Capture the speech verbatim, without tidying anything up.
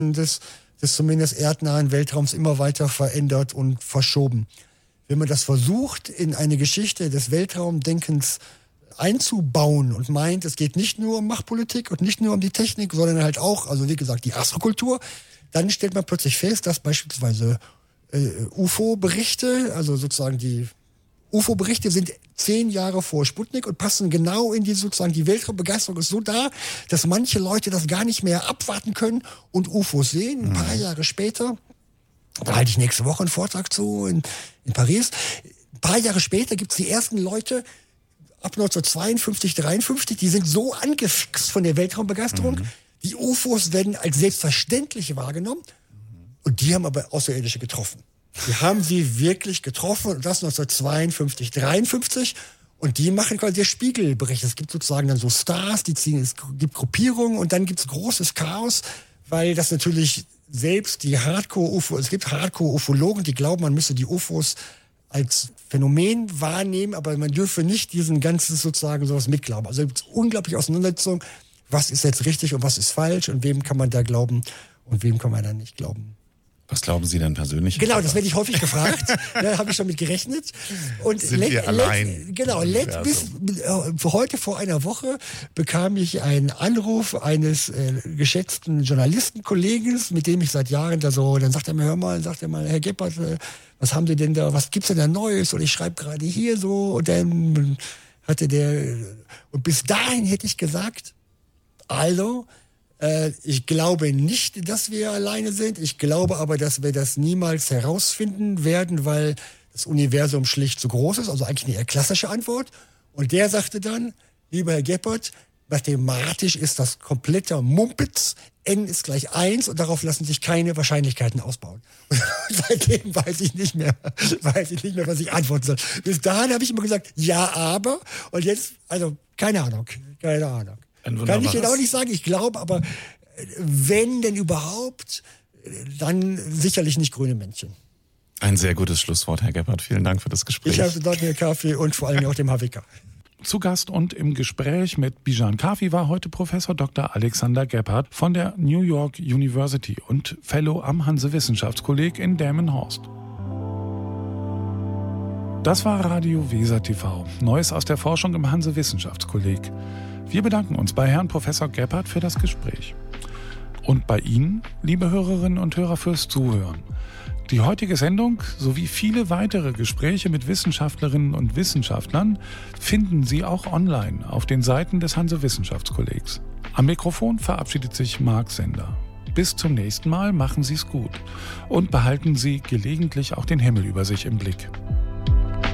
des, des zumindest erdnahen Weltraums immer weiter verändert und verschoben. Wenn man das versucht, in eine Geschichte des Weltraumdenkens einzubauen und meint, es geht nicht nur um Machtpolitik und nicht nur um die Technik, sondern halt auch, also wie gesagt, die Astrokultur, dann stellt man plötzlich fest, dass beispielsweise äh, U F O-Berichte, also sozusagen die U F O-Berichte sind zehn Jahre vor Sputnik und passen genau in die sozusagen, die Weltraumbegeisterung ist so da, dass manche Leute das gar nicht mehr abwarten können und U F Os sehen. Ein paar Jahre später, da halte ich nächste Woche einen Vortrag zu in, in Paris, ein paar Jahre später gibt es die ersten Leute, ab neunzehnhundertzweiundfünfzig, dreiundfünfzig, die sind so angefixt von der Weltraumbegeisterung, mhm. die U F Os werden als selbstverständlich wahrgenommen und die haben aber Außerirdische getroffen. Die haben sie wirklich getroffen und das neunzehnhundertzweiundfünfzig, dreiundfünfzig und die machen quasi der Spiegelbericht. Es gibt sozusagen dann so Stars, die ziehen, es gibt Gruppierungen und dann gibt es großes Chaos, weil das natürlich selbst die Hardcore-U F O, es gibt Hardcore-Ufologen, die glauben, man müsse die U F Os als Phänomen wahrnehmen, aber man dürfe nicht diesen ganzen sozusagen sowas mitglauben. Also gibt es unglaubliche Auseinandersetzungen, was ist jetzt richtig und was ist falsch und wem kann man da glauben und wem kann man da nicht glauben. Was glauben Sie denn persönlich? Genau, das werde ich häufig gefragt. Da habe ich schon mit gerechnet. Und Sind let, wir allein? Let, genau, let, bis, äh, heute vor einer Woche bekam ich einen Anruf eines äh, geschätzten Journalistenkollegen, mit dem ich seit Jahren da so, dann sagt er mir, hör mal, sagt er mal, Herr Gebhardt, äh, was haben Sie denn da, was gibt's denn da Neues? Und ich schreibe gerade hier so und dann hatte der, und bis dahin hätte ich gesagt, also, ich glaube nicht, dass wir alleine sind. Ich glaube aber, dass wir das niemals herausfinden werden, weil das Universum schlicht zu groß ist. Also eigentlich eine eher klassische Antwort. Und der sagte dann, lieber Herr Gebhardt, mathematisch ist das kompletter Mumpitz. N ist gleich eins und darauf lassen sich keine Wahrscheinlichkeiten ausbauen. Und seitdem weiß ich nicht mehr, weiß ich nicht mehr, was ich antworten soll. Bis dahin habe ich immer gesagt, ja, aber. Und jetzt, also keine Ahnung, keine Ahnung. Kann ich Ihnen auch nicht sagen, ich glaube, aber wenn denn überhaupt, dann sicherlich nicht grüne Männchen. Ein sehr gutes Schlusswort, Herr Gebhardt. Vielen Dank für das Gespräch. Ich habe zu danken, Herr Kafi, und vor allem auch dem H W K. Zu Gast und im Gespräch mit Bijan Kafi war heute Professor Doktor Alexander Gebhardt von der New York University und Fellow am Hanse-Wissenschaftskolleg in Delmenhorst. Das war Radio Weser T V. Neues aus der Forschung im Hanse-Wissenschaftskolleg. Wir bedanken uns bei Herrn Professor Gebhardt für das Gespräch. Und bei Ihnen, liebe Hörerinnen und Hörer, fürs Zuhören. Die heutige Sendung sowie viele weitere Gespräche mit Wissenschaftlerinnen und Wissenschaftlern finden Sie auch online auf den Seiten des Hanse-Wissenschaftskollegs. Am Mikrofon verabschiedet sich Marc Sender. Bis zum nächsten Mal, machen Sie es gut. Und behalten Sie gelegentlich auch den Himmel über sich im Blick.